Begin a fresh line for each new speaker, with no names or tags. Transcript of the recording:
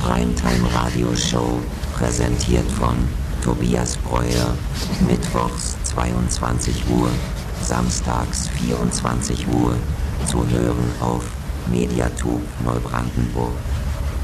Primetime-Radio-Show, präsentiert von Tobias Breuer, mittwochs 22 Uhr, samstags 24 Uhr, zu hören auf Mediatube Neubrandenburg.